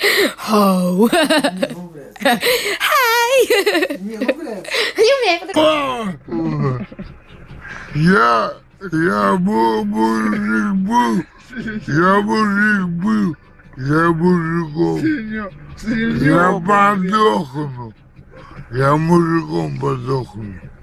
Хоу. Хай. Не гуляет. Я мужик был, я мужиком. Я подохну, я мужиком подохну.